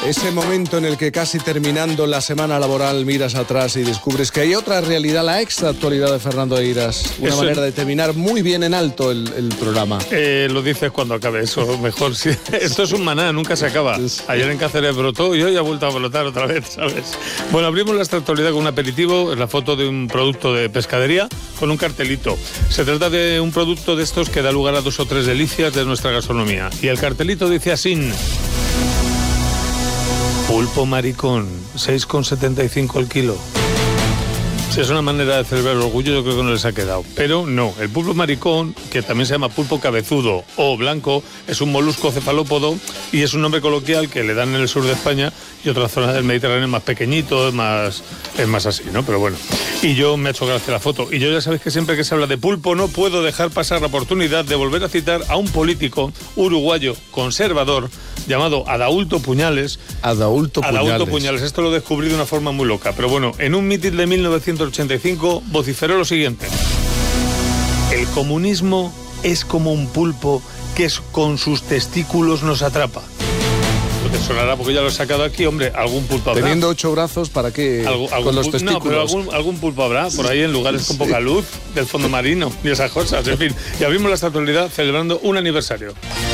Ese momento en el que casi terminando la semana laboral miras atrás y descubres que hay otra realidad, la extra actualidad de Fernando Eiras. Una manera de terminar muy bien en alto el programa. Lo dices cuando acabe eso, mejor. Sí. Esto es un maná, nunca se acaba. Ayer en Cáceres brotó y hoy ha vuelto a brotar otra vez, ¿sabes? Bueno, abrimos la extra actualidad con un aperitivo, es la foto de un producto de pescadería con un cartelito. Se trata de un producto de estos que da lugar a 2 o 3 delicias de nuestra gastronomía. Y el cartelito dice así: pulpo maricón, 6,75 el kilo. Si es una manera de celebrar el orgullo, yo creo que no les ha quedado. Pero no, el pulpo maricón, que también se llama pulpo cabezudo o blanco, es un molusco cefalópodo y es un nombre coloquial que le dan en el sur de España y otras zonas del Mediterráneo más pequeñito, es más así, ¿no? Pero bueno, y yo me ha hecho gracia la foto. Y yo ya sabéis que siempre que se habla de pulpo no puedo dejar pasar la oportunidad de volver a citar a un político uruguayo conservador llamado Adaúlto Puñales. Adaúlto Puñales. Esto lo descubrí de una forma muy loca. Pero bueno, en un mitin de 1985 vociferó lo siguiente: el comunismo es como un pulpo que con sus testículos nos atrapa. Lo que sonará porque ya lo he sacado aquí, hombre, algún pulpo habrá. Teniendo 8 brazos, ¿para qué? Con los testículos. No, pero algún pulpo habrá por ahí en lugares con poca luz del fondo marino y esas cosas. En fin, y abrimos la actualidad celebrando un aniversario.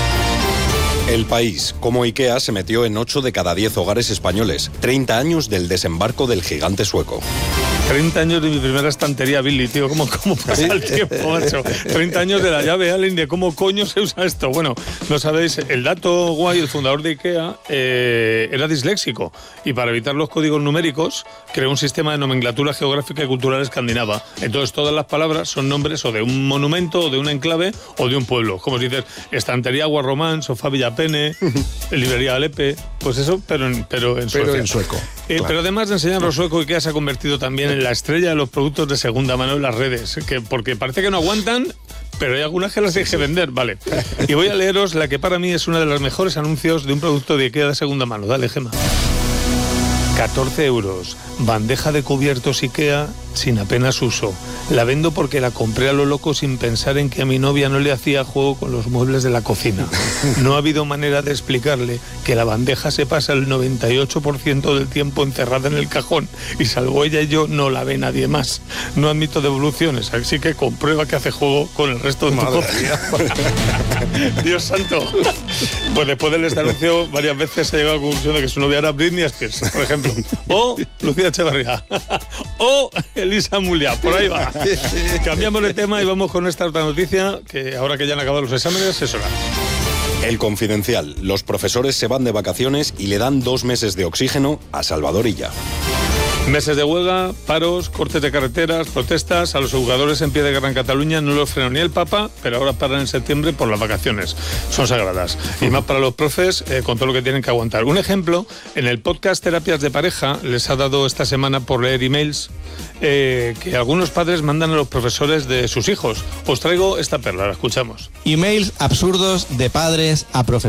El País, como IKEA se metió en 8 de cada 10 hogares españoles. 30 años del desembarco del gigante sueco. 30 años de mi primera estantería, Billy, tío. ¿Cómo pasa el tiempo, macho? 30 años de la llave Allen, de cómo coño se usa esto. Bueno, no sabéis, el dato guay, el fundador de IKEA era disléxico y para evitar los códigos numéricos creó un sistema de nomenclatura geográfica y cultural escandinava. Entonces todas las palabras son nombres o de un monumento, o de un enclave, o de un pueblo. Como si dices, estantería Guarromán, sofá Villapene, librería Alepe, pues eso, pero en sueco. Pero en sueco. Claro. Pero además de enseñar los suecos, IKEA se ha convertido también en la estrella de los productos de segunda mano en las redes, porque parece que no aguantan, pero hay algunas que las hay que vender, vale. Y voy a leeros la que para mí es una de los mejores anuncios de un producto de IKEA de segunda mano. Dale, Gema. 14 euros. Bandeja de cubiertos IKEA sin apenas uso. La vendo porque la compré a lo loco sin pensar en que a mi novia no le hacía juego con los muebles de la cocina. No ha habido manera de explicarle que la bandeja se pasa el 98% del tiempo encerrada en el cajón y salvo ella y yo no la ve nadie más. No admito devoluciones, así que comprueba que hace juego con el resto de tu cocina. Dios santo. Pues después de este anuncio varias veces se ha llegado a la conclusión de que su novia era Britney Spears, por ejemplo, o Lucía Echevarría, o Elisa Mulia, por ahí va. Cambiamos de tema y vamos con esta otra noticia, que ahora que ya han acabado los exámenes es hora. El Confidencial. Los profesores se van de vacaciones y le dan 2 meses de oxígeno a Salvador Illa. Meses de huelga, paros, cortes de carreteras, protestas. A los jugadores en pie de guerra en Cataluña no los frenó ni el Papa, pero ahora paran en septiembre por las vacaciones. Son sagradas. Y más para los profes, con todo lo que tienen que aguantar. Un ejemplo, en el podcast Terapias de Pareja, les ha dado esta semana por leer emails que algunos padres mandan a los profesores de sus hijos. Os traigo esta perla, la escuchamos. Emails absurdos de padres a profesores.